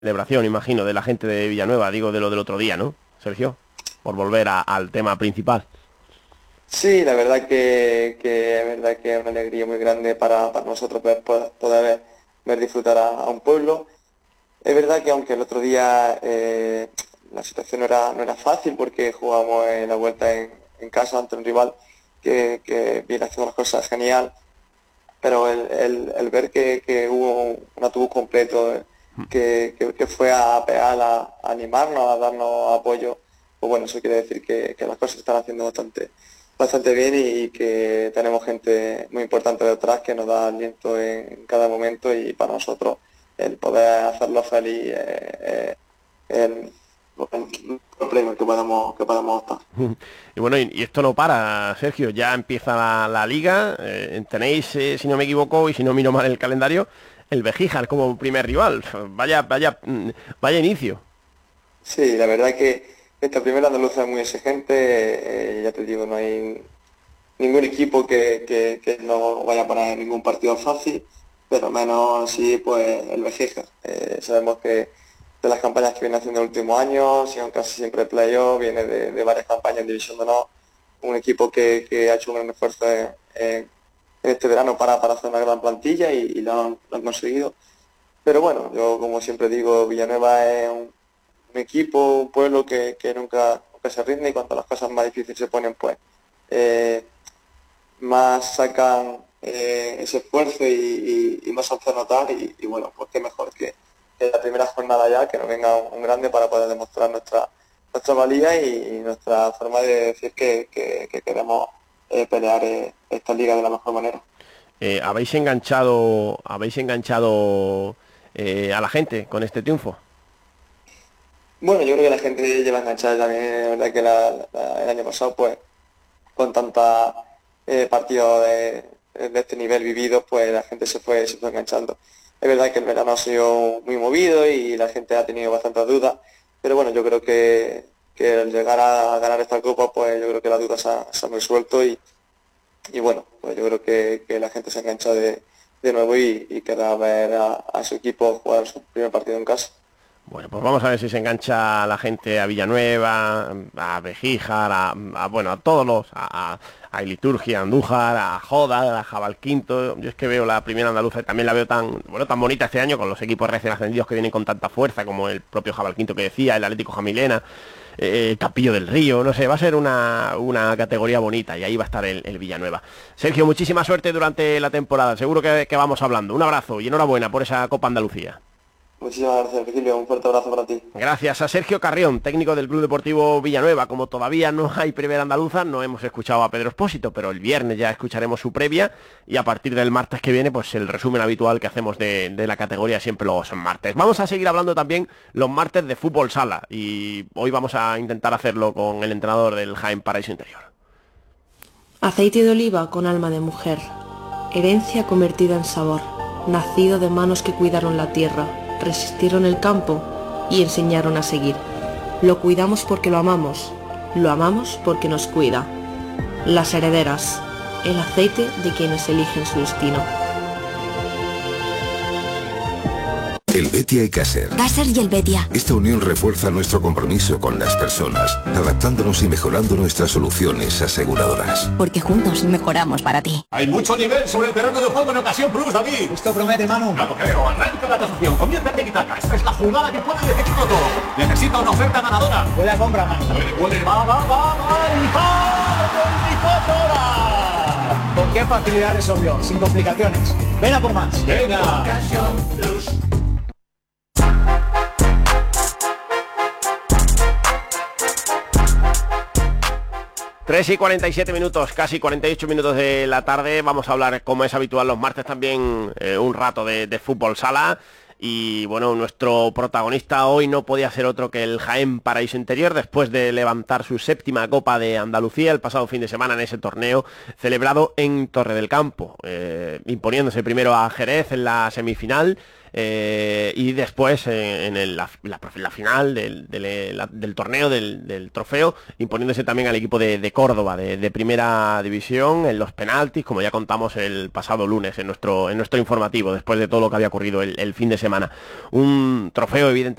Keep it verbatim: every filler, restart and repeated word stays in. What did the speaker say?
celebración, imagino, de la gente de Villanueva, digo, de lo del otro día, ¿no, Sergio? Por volver a- al tema principal. Sí, la verdad que, que es verdad que es una alegría muy grande para, para nosotros poder, poder ver, ver disfrutar a, a un pueblo. Es verdad que aunque el otro día eh, la situación no era, no era fácil porque jugábamos en la vuelta en, en casa ante un rival que, que viene haciendo las cosas genial, pero el, el- el ver que, que hubo un autobús completo eh, que, que- que fue a pegar, a, a animarnos, a darnos apoyo, pues bueno, eso quiere decir que, que las cosas se están haciendo bastante, bastante bien y, que tenemos gente muy importante detrás que nos da aliento en, en cada momento y para nosotros el poder hacerlo feliz eh, eh, el, el premio que podamos, que podamos optar. Y bueno, y, y esto no para, Sergio, ya empieza la, la liga, eh, tenéis, eh, si no me equivoco, y si no miro mal el calendario, el Bejíjar como primer rival. Vaya, vaya, mm, vaya inicio. Sí, la verdad que esta primera andaluza es muy exigente, eh, ya te digo, no hay ningún equipo que, que, que no vaya a poner ningún partido fácil, pero menos así pues el Bejica. Eh, sabemos que de las campañas que viene haciendo en los últimos años, son casi siempre playoff, viene de, de varias campañas en División de Honor, un equipo que, que ha hecho un gran esfuerzo en, en- en este verano para, para hacer una gran plantilla y, y lo, han, lo han conseguido. Pero bueno, yo como siempre digo, Villanueva es un, un equipo, un pueblo que, que nunca, nunca se rinde y cuando las cosas más difíciles se ponen, pues eh, más sacan eh, ese esfuerzo y, y, y más hace notar y, y bueno, pues qué mejor que, que la primera jornada ya, que nos venga un, un grande para poder demostrar nuestra nuestra valía y, y nuestra forma de decir que, que- que queremos eh, pelear eh, esta liga de la mejor manera. Eh, ¿habéis enganchado, habéis enganchado eh, a la gente con este triunfo? Bueno, yo creo que la gente lleva enganchada también, es verdad que la- la- el año pasado pues con tantos partidos de, de este nivel vividos, pues la gente se fue, se fue enganchando. Es verdad que el verano ha sido muy movido y la gente ha tenido bastantes dudas, pero bueno, yo creo que, que al llegar a ganar esta copa, pues yo creo que las dudas se, han se han resuelto y, y bueno, pues yo creo que, que la gente se ha enganchado de, de nuevo y, y querrá ver a, a su equipo jugar su primer partido en casa. Bueno, pues vamos a ver si se engancha la gente a Villanueva, a Bejíjar, a, a, bueno, a todos los, a, a, a Liturgia, a Andújar, a Joda, a Jabalquinto. Yo es que veo la primera andaluza y también la veo tan, bueno, tan bonita este año con los equipos recién ascendidos que vienen con tanta fuerza, como el propio Jabalquinto que decía, el Atlético Jamilena, eh, Capillo del Río, no sé, va a ser una, una categoría bonita y ahí va a estar el, el Villanueva. Sergio, muchísima suerte durante la temporada, seguro que, que vamos hablando. Un abrazo y enhorabuena por esa Copa Andalucía. Muchísimas gracias, Virgilio, un fuerte abrazo para ti. Gracias a Sergio Carrión, técnico del Club Deportivo Villanueva. Como todavía no hay primera andaluza, no hemos escuchado a Pedro Espósito, pero el viernes ya escucharemos su previa y a partir del martes que viene, pues el resumen habitual que hacemos de, de la categoría siempre los martes. Vamos a seguir hablando también los martes de fútbol sala y hoy vamos a intentar hacerlo con el entrenador del Jaén Paraíso Interior. Aceite de oliva con alma de mujer, herencia convertida en sabor, nacido de manos que cuidaron la tierra, resistieron el campo y enseñaron a seguir. Lo cuidamos porque lo amamos, lo amamos porque nos cuida. Las herederas, el aceite de quienes eligen su destino. El Betia y Caser. Caser y el Betia. Esta unión refuerza nuestro compromiso con las personas, adaptándonos y mejorando nuestras soluciones aseguradoras. Porque juntos mejoramos para ti. Hay mucho nivel sobre el terreno de juego en Ocasión Plus, David. Esto promete, Manu. No lo creo. Arranca la tasación. Comienza el tiki-taka. Esta es la jugada que puede decidirlo todo. Necesita una oferta ganadora. Puede compra, Manu. Puede, puede. Va, va, va, va. Y va. veinticuatro horas. ¿Con qué facilidad resolvió? Sin complicaciones. Ven a por más. Venga. Ocasión Plus. tres y cuarenta y siete minutos, casi cuarenta y ocho minutos de la tarde. Vamos a hablar, como es habitual los martes, también eh, un rato de, de fútbol sala. Y bueno, nuestro protagonista hoy no podía ser otro que el Jaén Paraíso Interior, después de levantar su séptima Copa de Andalucía el pasado fin de semana en ese torneo celebrado en Torre del Campo, eh, imponiéndose primero a Jerez en la semifinal, Eh, y después eh, en el, la, la, la final del, del, la, del torneo, del, del trofeo, imponiéndose también al equipo de, de Córdoba, de, de primera división, en los penaltis, como ya contamos el pasado lunes en nuestro, en nuestro informativo, después de todo lo que había ocurrido el, el fin de semana. Un trofeo evidentemente